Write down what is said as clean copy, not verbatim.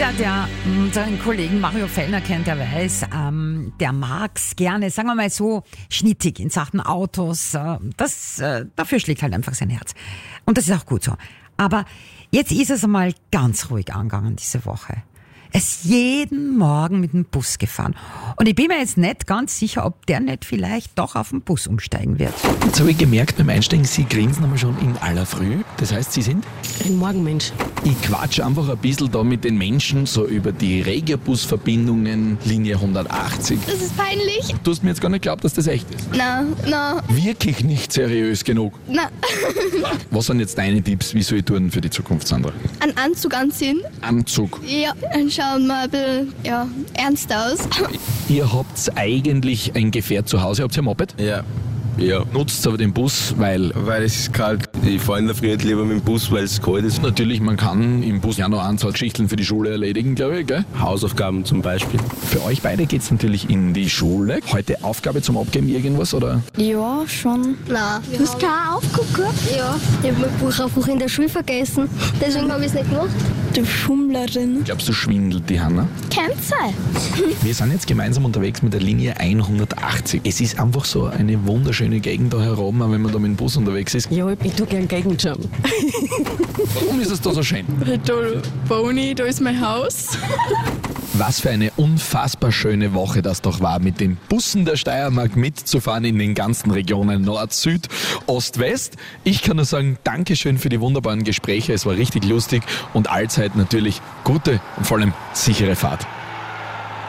Jeder, der unseren Kollegen Mario Fellner kennt, der weiß, der mag's gerne, sagen wir mal so, schnittig in Sachen Autos. Dafür schlägt halt einfach sein Herz. Und das ist auch gut so. Aber jetzt ist es einmal ganz ruhig angegangen diese Woche. Er ist jeden Morgen mit dem Bus gefahren. Und ich bin mir jetzt nicht ganz sicher, ob der nicht vielleicht doch auf den Bus umsteigen wird. Jetzt habe ich gemerkt beim Einsteigen, Sie grinsen aber schon in aller Früh. Das heißt, Sie sind? Ein Morgenmensch. Ich quatsche einfach ein bisschen da mit den Menschen, so über die Regiobus-Verbindungen, Linie 180. Das ist peinlich. Du hast mir jetzt gar nicht geglaubt, dass das echt ist. Na. Wirklich nicht seriös genug. Na. Was sind jetzt deine Tipps, wie soll ich tun für die Zukunft, Sandra? Einen Anzug anziehen. Anzug. Ja, dann schauen wir ein bisschen ernst aus. Ihr habt eigentlich ein Gefährt zu Hause, habt ihr ein Moped? Ja. Nutzt aber den Bus, weil Weil es ist kalt. Ich fahre in der Früh nicht lieber mit dem Bus, weil es kalt ist. natürlich man kann im Bus ja noch ein, zwei Geschichten für die Schule erledigen, glaube ich, gell? Hausaufgaben zum Beispiel. Für euch beide geht's natürlich in die Schule. Heute Aufgabe zum Abgeben, irgendwas, oder? Ja, schon. Nein. Du hast keine Aufgabe? Ja. Ich habe mein Buch einfach in der Schule vergessen. Deswegen habe ich es nicht gemacht. Du Schummlerin. Glaubst du, schwindelt die Hanna? Kann sein. Wir sind jetzt gemeinsam unterwegs mit der Linie 180. Es ist einfach so eine wunderschöne Gegend da herum, auch wenn man da mit dem Bus unterwegs ist. Ja, ich tue gern Gegend schauen. Warum ist es da so schön? Da wohne ich, da ist mein Haus. Was für eine unfassbar schöne Woche das doch war, mit den Bussen der Steiermark mitzufahren in den ganzen Regionen Nord, Süd, Ost, West. Ich kann nur sagen, Dankeschön für die wunderbaren Gespräche. Es war richtig lustig und allzeit natürlich gute und vor allem sichere Fahrt.